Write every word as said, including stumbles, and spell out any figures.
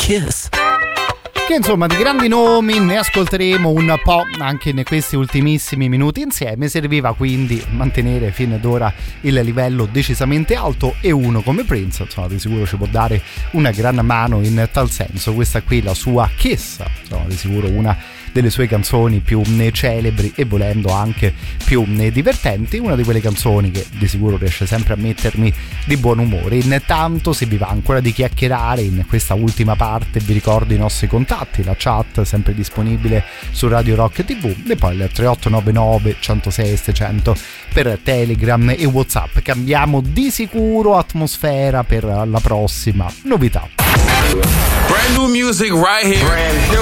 Kiss. Che insomma di grandi nomi ne ascolteremo un po' anche in questi ultimissimi minuti insieme. Serviva quindi mantenere fin d'ora il livello decisamente alto, e uno come Prince insomma di sicuro ci può dare una gran mano in tal senso. Questa qui la sua Kiss, insomma di sicuro una delle sue canzoni più celebri e volendo anche più divertenti, una di quelle canzoni che di sicuro riesce sempre a mettermi di buon umore. Intanto si vi va ancora di chiacchierare in questa ultima parte. Vi ricordo i nostri contatti, la chat sempre disponibile su Radio Rock tivù e poi il tre otto nove nove uno zero sei settecento per Telegram e WhatsApp. Cambiamo di sicuro atmosfera per la prossima novità. Brand new music right here. Brand new.